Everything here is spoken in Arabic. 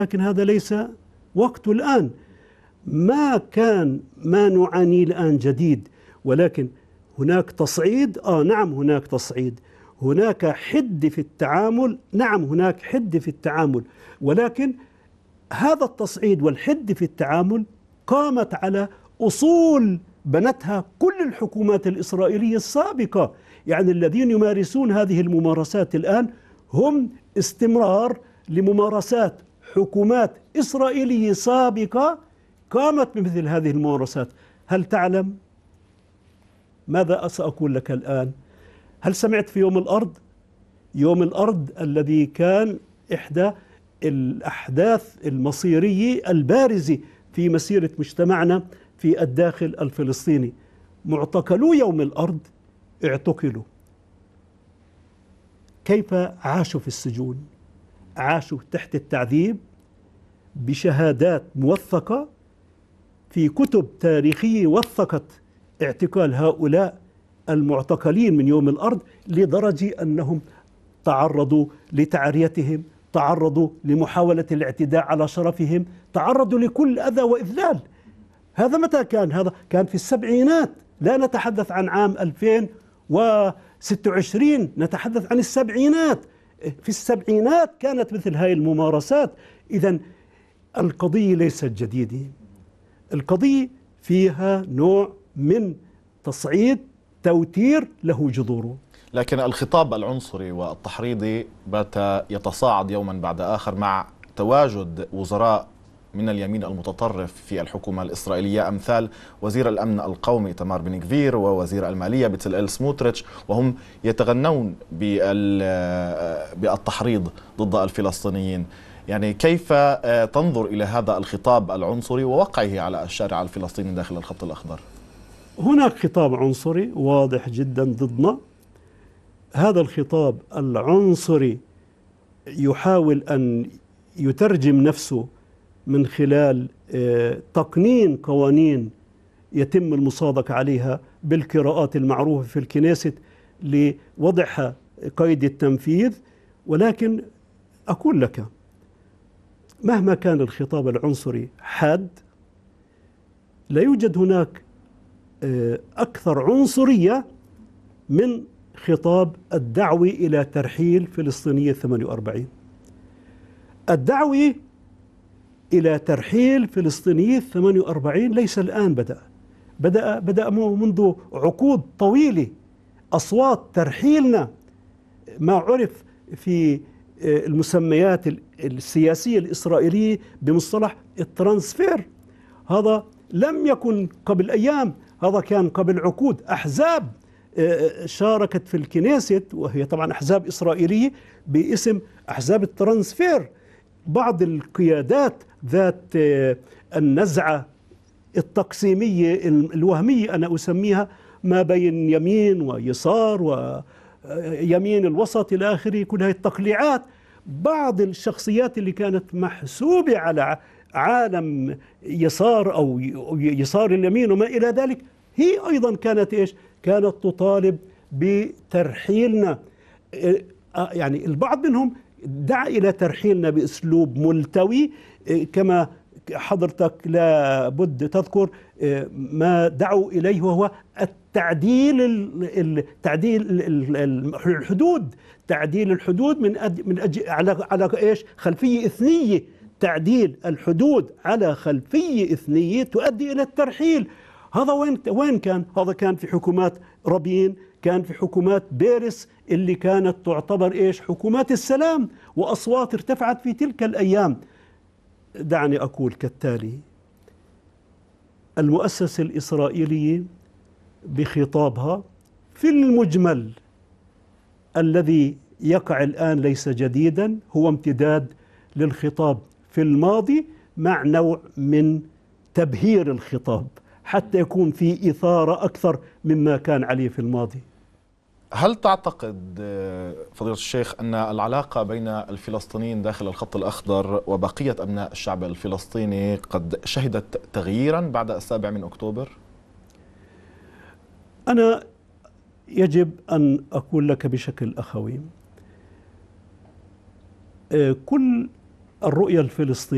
لكن هذا ليس وقته الآن. ما كان ما نعانيه الآن جديد، ولكن هناك تصعيد. نعم هناك تصعيد، هناك حد في التعامل، نعم هناك حد في التعامل، ولكن هذا التصعيد والحد في التعامل قامت على أصول بنتها كل الحكومات الإسرائيلية السابقة. يعني الذين يمارسون هذه الممارسات الآن هم استمرار لممارسات حكومات إسرائيلية سابقة قامت بمثل هذه الممارسات. هل تعلم ماذا سأقول لك الآن؟ هل سمعت في يوم الأرض؟ يوم الأرض الذي كان إحدى الأحداث المصيرية البارزة في مسيرة مجتمعنا في الداخل الفلسطيني. معتقلو يوم الأرض اعتقلوا. كيف عاشوا في السجون؟ عاشوا تحت التعذيب بشهادات موثقة في كتب تاريخية وثقت اعتقال هؤلاء المعتقلين من يوم الأرض، لدرجة أنهم تعرضوا لتعريتهم، تعرضوا لمحاولة الاعتداء على شرفهم، تعرضوا لكل أذى وإذلال. هذا متى كان؟ هذا كان في السبعينات، لا نتحدث عن عام 2026، نتحدث عن السبعينات. في السبعينات كانت مثل هذه الممارسات. إذن القضية ليست جديدة، القضية فيها نوع من تصعيد، توتير له جذوره. لكن الخطاب العنصري والتحريضي بات يتصاعد يوما بعد آخر مع تواجد وزراء من اليمين المتطرف في الحكومة الإسرائيلية، أمثال وزير الأمن القومي إيتمار بن غفير ووزير المالية بتسليل سموتريتش، وهم يتغنون بالتحريض ضد الفلسطينيين. يعني كيف تنظر إلى هذا الخطاب العنصري ووقعه على الشارع الفلسطيني داخل الخط الأخضر؟ هناك خطاب عنصري واضح جدا ضدنا. هذا الخطاب العنصري يحاول أن يترجم نفسه من خلال تقنين قوانين يتم المصادقة عليها بالقراءات المعروفة في الكنيست لوضعها قيد التنفيذ. ولكن أقول لك، مهما كان الخطاب العنصري حاد، لا يوجد هناك أكثر عنصرية من خطاب الدعوة إلى ترحيل فلسطينية 48. الدعوة إلى ترحيل فلسطينية 48 ليس الآن بدأ منذ عقود طويلة. أصوات ترحيلنا ما عرف في المسميات السياسية الإسرائيلية بمصطلح الترانسفير، هذا لم يكن قبل أيام، هذا كان قبل عقود. أحزاب شاركت في الكنيست، وهي طبعا أحزاب إسرائيلية باسم أحزاب الترانسفير. بعض القيادات ذات النزعة التقسيمية الوهمية، أنا أسميها ما بين يمين ويسار ويمين الوسط إلى آخره، كل هذه التقليعات. بعض الشخصيات اللي كانت محسوبة على عالم يسار أو يسار اليمين وما إلى ذلك، هي أيضا كانت إيش؟ كانت تطالب بترحيلنا. يعني البعض منهم دعا إلى ترحيلنا بأسلوب ملتوي، كما حضرتك لا بد تذكر ما دعوا إليه، وهو تعديل الحدود، تعديل الحدود على إيش؟ خلفية إثنية. تعديل الحدود على خلفية إثنية تؤدي إلى الترحيل. هذا وين كان؟ هذا كان في حكومات رابين، كان في حكومات بيرس اللي كانت تعتبر إيش؟ حكومات السلام، وأصوات ارتفعت في تلك الأيام. دعني أقول كالتالي: المؤسسة الإسرائيلية بخطابها في المجمل الذي يقع الآن ليس جديدا، هو امتداد للخطاب في الماضي مع نوع من تبهير الخطاب حتى يكون في إثارة أكثر مما كان عليه في الماضي. هل تعتقد فضيلة الشيخ أن العلاقة بين الفلسطينيين داخل الخط الأخضر وبقية أبناء الشعب الفلسطيني قد شهدت تغييرا بعد 7 أكتوبر؟ أنا يجب أن أقول لك بشكل أخوي، كل الرؤية الفلسطينية